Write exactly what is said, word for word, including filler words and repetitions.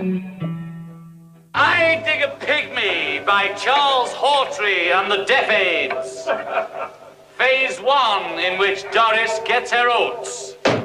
I Dig a Pygmy by Charles Hawtrey and the Deaf Aids. Phase one, in which Doris gets her oats.